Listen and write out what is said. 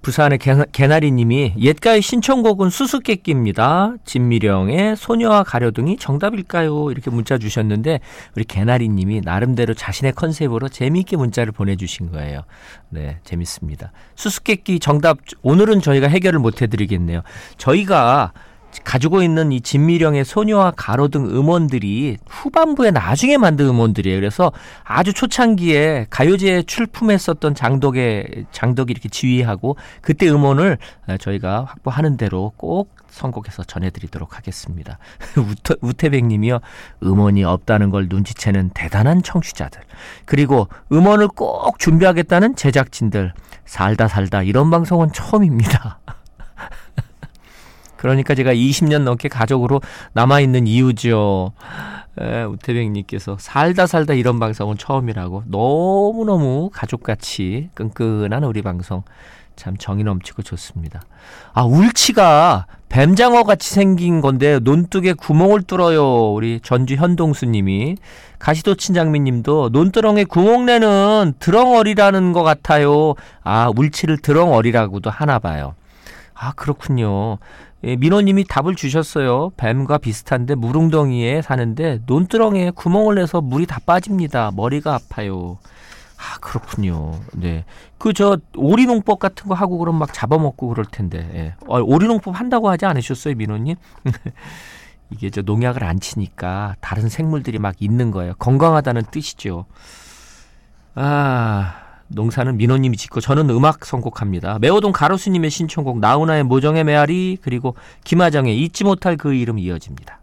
부산의 개나리님이 옛가의 신청곡은 수수께끼입니다. 진미령의 소녀와 가려등이 정답일까요? 이렇게 문자 주셨는데 우리 개나리님이 나름대로 자신의 컨셉으로 재미있게 문자를 보내주신 거예요. 네, 재밌습니다. 수수께끼 정답 오늘은 저희가 해결을 못 해드리겠네요. 저희가 가지고 있는 이 진미령의 소녀와 가로등 음원들이 후반부에 나중에 만든 음원들이에요. 그래서 아주 초창기에 가요제에 출품했었던 장덕이 이렇게 지휘하고 그때 음원을 저희가 확보하는 대로 꼭 선곡해서 전해드리도록 하겠습니다. 우태백님이요. 음원이 없다는 걸 눈치채는 대단한 청취자들, 그리고 음원을 꼭 준비하겠다는 제작진들, 살다 이런 방송은 처음입니다. 그러니까 제가 20년 넘게 가족으로 남아있는 이유죠. 우태백님께서 살다 이런 방송은 처음이라고. 너무너무 가족같이 끈끈한 우리 방송. 참 정이 넘치고 좋습니다. 아, 울치가 뱀장어같이 생긴 건데 논둑에 구멍을 뚫어요. 우리 전주 현동수님이. 가시도친장미님도 논두렁에 구멍 내는 드렁어리라는 것 같아요. 아, 울치를 드렁어리라고도 하나 봐요. 아, 그렇군요. 예, 민호님이 답을 주셨어요. 뱀과 비슷한데 물웅덩이에 사는데 논두렁에 구멍을 내서 물이 다 빠집니다. 머리가 아파요. 아, 그렇군요. 네. 오리농법 같은 거 하고 그럼 막 잡아먹고 그럴 텐데. 예. 오리농법 한다고 하지 않으셨어요, 민호님? 이게 농약을 안 치니까 다른 생물들이 막 있는 거예요. 건강하다는 뜻이죠. 아, 농사는 민호님이 짓고 저는 음악 선곡합니다. 매호동 가로수님의 신청곡 나훈아의 모정의 메아리, 그리고 김하정의 잊지 못할 그 이름 이어집니다.